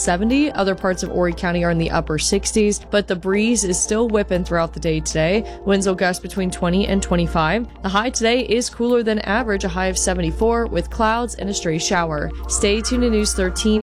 70. Other parts of Horry County are in the upper 60s, but the breeze is still whipping throughout the day today. Winds will gust between 20 and 25. The high today is cooler than average, a high of 74, with clouds and a stray shower. Stay tuned to News 13.